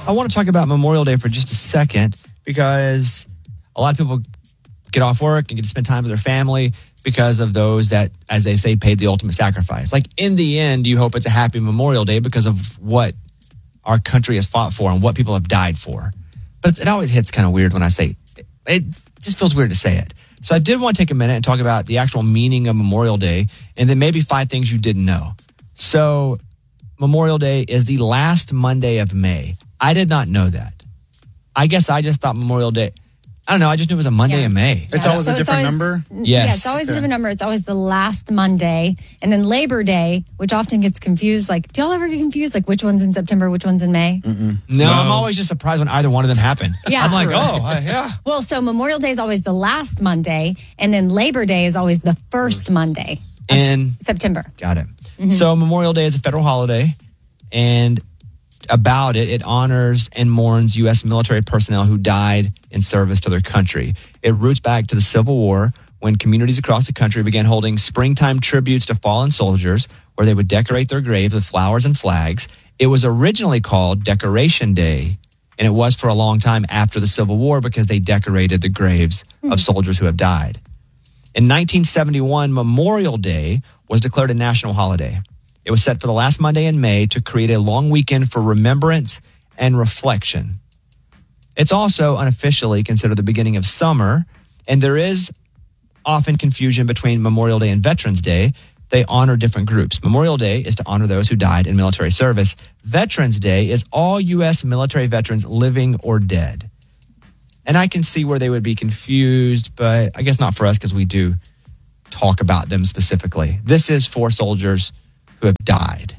I want to talk about Memorial Day for just a second because a lot of people get off work and get to spend time with their family because of those that, as they say, paid the ultimate sacrifice. Like, in the end, you hope it's a happy Memorial Day because of what our country has fought for and what people have died for. But it always hits kind of weird when I say it just feels weird to say it. So I did want to take a minute and talk about the actual meaning of Memorial Day and then maybe 5 things you didn't know. So Memorial Day is the last Monday of May. I did not know that. I guess I just thought Memorial Day, I don't know, I just knew it was a Monday in May. It's always a different number? Yes. Yeah, it's always a different number. It's always the last Monday. And then Labor Day, which often gets confused. Like, do y'all ever get confused? Like, which one's in September, which one's in May? No, I'm always just surprised when either one of them happen. Yeah. I'm like, yeah. Well, so Memorial Day is always the last Monday. And then Labor Day is always the first Monday of In September. Got it. So Memorial Day is a federal holiday, and about it honors and mourns U.S. military personnel who died in service to their country. It roots back to the Civil War, when communities across the country began holding springtime tributes to fallen soldiers, where they would decorate their graves with flowers and flags. It was originally called Decoration Day, and it was for a long time after the Civil War because they decorated the graves of soldiers who have died. In 1971, Memorial Day was declared a national holiday. It was set for the last Monday in May to create a long weekend for remembrance and reflection. It's also unofficially considered the beginning of summer, and there is often confusion between Memorial Day and Veterans Day. They honor different groups. Memorial Day is to honor those who died in military service. Veterans Day is all U.S. military veterans living or dead. And I can see where they would be confused, but I guess not for us because we do talk about them specifically. This is for soldiers who have died.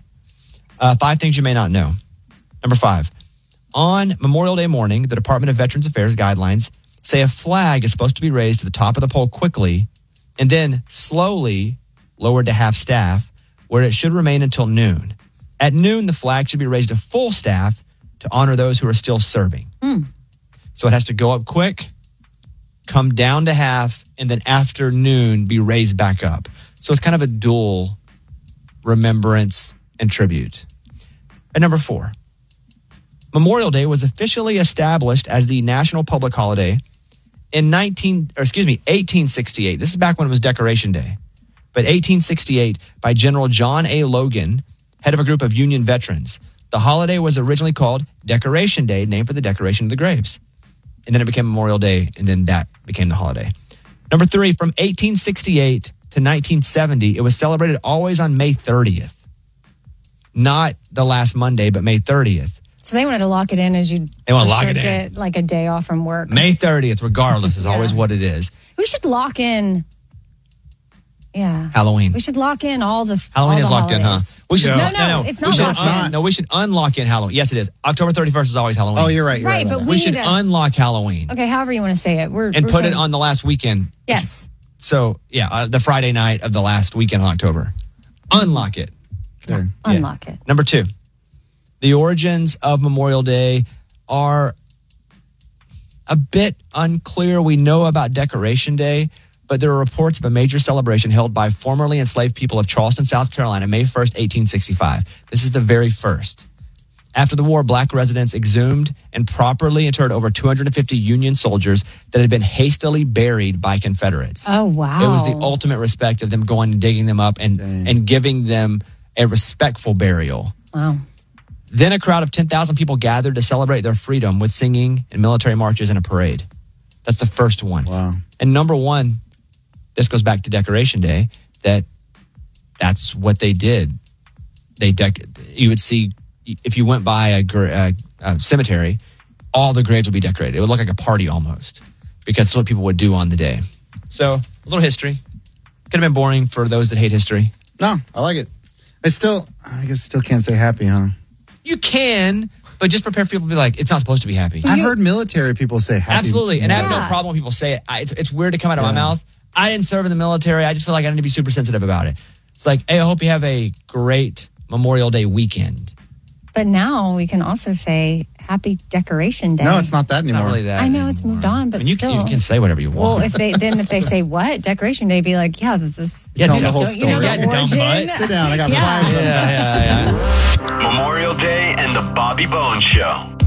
5 things you may not know. Number 5, on Memorial Day morning, the Department of Veterans Affairs guidelines say a flag is supposed to be raised to the top of the pole quickly and then slowly lowered to half staff, where it should remain until noon. At noon, the flag should be raised to full staff to honor those who are still serving. So it has to go up quick, come down to half, and then after noon be raised back up. So it's kind of a dual remembrance and tribute. And number 4, Memorial Day was officially established as the national public holiday in 1868. This is back when it was Decoration Day. But 1868 by General John A. Logan, head of a group of Union veterans. The holiday was originally called Decoration Day, named for the decoration of the graves. And then it became Memorial Day, and then that became the holiday. Number 3, from 1868 to 1970, it was celebrated always on May 30th. Not the last Monday, but May 30th. So they wanted to lock it in as you get like a day off from work. May 30th, regardless, is always what it is. We should lock in. Yeah. Halloween. We should lock in all the Halloween all is the locked holidays. in, huh? We should No, it's not locked in. No, we should unlock in Halloween. Yes, it is. October 31st is always Halloween. Oh, you're right. You're right. But we should unlock Halloween. Okay, however you want to say it. We're put saying, it on the last weekend. Yes. So, the Friday night of the last weekend in October. Unlock it. There. Unlock it. Number 2, the origins of Memorial Day are a bit unclear. We know about Decoration Day, but there are reports of a major celebration held by formerly enslaved people of Charleston, South Carolina, May 1st, 1865. This is the very first. After the war, black residents exhumed and properly interred over 250 Union soldiers that had been hastily buried by Confederates. Oh, wow. It was the ultimate respect of them going and digging them up and giving them a respectful burial. Wow. Then a crowd of 10,000 people gathered to celebrate their freedom with singing and military marches and a parade. That's the first one. Wow. And number 1, this goes back to Decoration Day, that's what they did. You would see, if you went by a cemetery, all the graves would be decorated. It would look like a party almost, because that's what people would do on the day. So, a little history. Could have been boring for those that hate history. No, I like it. I guess still can't say happy, huh? You can, but just prepare for people to be like, it's not supposed to be happy. I've heard military people say happy. Absolutely, and I have no problem when people say it. It's weird to come out of my mouth. I didn't serve in the military. I just feel like I need to be super sensitive about it. It's like, hey, I hope you have a great Memorial Day weekend. But now we can also say Happy Decoration Day. No, it's not that anymore. Not really that. I know it's moved on, but you still. You can say whatever you want. Well, if they say what? Decoration Day, be like, tell the whole story. You know the origin? Sit down. I got 5 of them. Yeah. Memorial Day and the Bobby Bones Show.